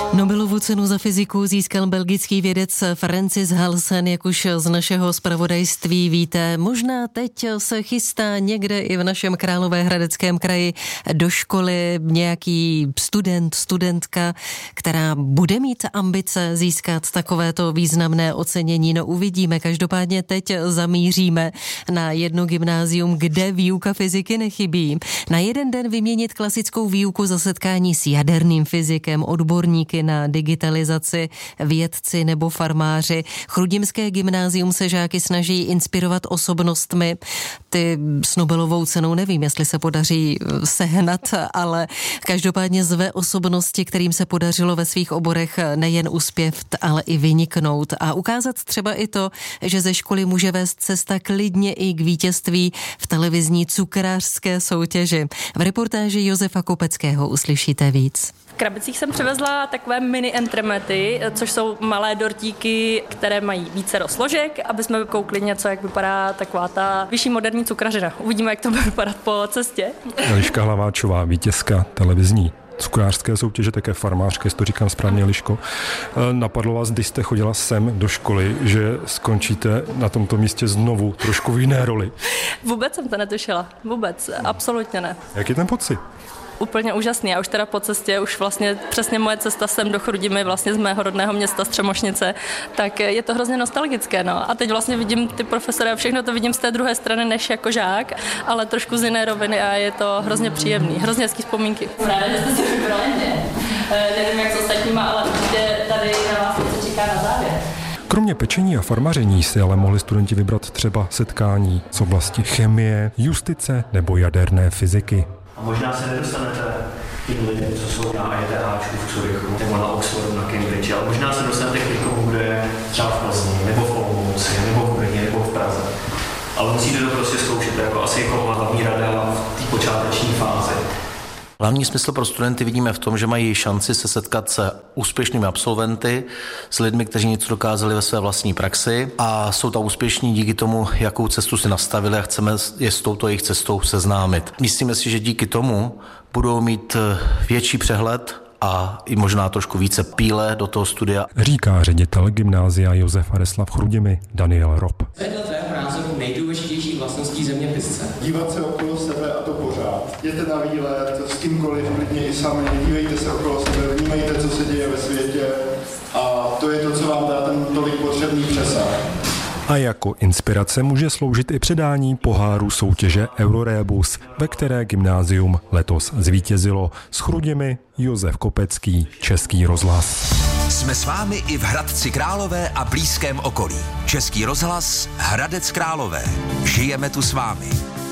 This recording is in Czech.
Nobelovu cenu za fyziku získal belgický vědec Francis Halsen, jak už z našeho zpravodajství víte. Možná teď se chystá někde i v našem Královéhradeckém kraji do školy nějaký student, studentka, která bude mít ambice získat takovéto významné ocenění. No uvidíme, každopádně teď zamíříme na jedno gymnázium, kde výuka fyziky nechybí. Na jeden den vyměnit klasickou výuku za setkání s jaderným fyzikem, odborníky na digitalizaci, vědci nebo farmáři. Chrudimské gymnázium se žáky snaží inspirovat osobnostmi. Ty s Nobelovou cenou nevím, jestli se podaří sehnat, ale každopádně zve osobnosti, kterým se podařilo ve svých oborech nejen uspět, ale i vyniknout a ukázat třeba i to, že ze školy může vést cesta klidně i k vítězství v televizní cukrářské soutěži. V reportáži Josefa Kopeckého uslyšíte víc. V krabicích jsem přivezla takové mini entremety, což jsou malé dortíky, které mají více složek, aby jsme koukli něco, jak vypadá taková ta vyšší moderní cukrařina. Uvidíme, jak to bude vypadat po cestě. Eliška Hlaváčová, vítězka televizní cukrářské soutěže, také farmářské, to říkám správně, Liško. Napadlo vás, když jste chodila sem do školy, že skončíte na tomto místě znovu trošku v jiné roli? Vůbec jsem to netušila. Vůbec. Absolutně ne. Jak je ten pocit? Úplně úžasný. Já už teda po cestě, už vlastně přesně moje cesta sem do Chrudimi, vlastně z mého rodného města Střemošnice, tak je to hrozně nostalgické. No. A teď vlastně vidím ty profesory a všechno to vidím z té druhé strany než jako žák, ale trošku z jiné roviny a je to hrozně příjemný, hrozně hezký vzpomínky. Právě jste si vybrali mě. Nevím, jak s ostatníma, ale určitě tady na vás něco čeká na závěr. Kromě pečení a farmaření si ale mohli studenti vybrat třeba setkání z oblasti chemie, justice nebo jaderné fyziky. A možná se nedostanete těm lidem, co jsou na ETHčku v Curychu, nebo na Oxfordu, na Cambridge, ale možná se dostanete k někomu, kdo je třeba v Plzni, nebo v Olomouci, nebo v Brně, nebo v Praze. Ale musíte to prostě zkoušet, jako asi jako hlavní rada v té počáteční fázi. Hlavní smysl pro studenty vidíme v tom, že mají šanci se setkat se úspěšnými absolventy, s lidmi, kteří něco dokázali ve své vlastní praxi a jsou tam úspěšní díky tomu, jakou cestu si nastavili a chceme je s touto jejich cestou seznámit. Myslíme si, že díky tomu budou mít větší přehled a i možná trošku více píle do toho studia. Říká ředitel gymnázia Josef Areslav Chrudimi Daniel Rob. Dle tvého názoru nejdůležitější vlastností zeměpisce. Dívat se okolo sebe a to pořád. Jděte na výlet, s kýmkoliv, klidně i sami, dívejte se okolo sebe, vnímejte, co se děje ve světě a to je to, co vám dá ten tolik potřebný přesah. A jako inspirace může sloužit i předání poháru soutěže Eurorebus, ve které gymnázium letos zvítězilo. S Chrudimi Josef Kopecký, Český rozhlas. Jsme s vámi i v Hradci Králové a blízkém okolí. Český rozhlas, Hradec Králové. Žijeme tu s vámi.